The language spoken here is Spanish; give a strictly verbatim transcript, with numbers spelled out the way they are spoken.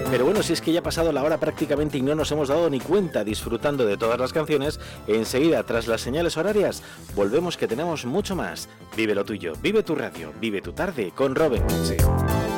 Pero bueno, si es que ya ha pasado la hora prácticamente y no nos hemos dado ni cuenta, disfrutando de todas las canciones, enseguida, tras las señales horarias, volvemos que tenemos mucho más. Vive lo tuyo, vive tu radio, vive tu tarde con Robin Cootsy.